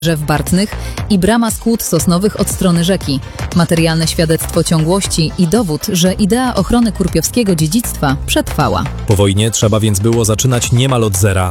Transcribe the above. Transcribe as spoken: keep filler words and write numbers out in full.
drzew bartnych i brama skłód sosnowych od strony rzeki. Materialne świadectwo ciągłości i dowód, że idea ochrony kurpiowskiego dziedzictwa przetrwała. Po wojnie trzeba więc było zaczynać niemal od zera.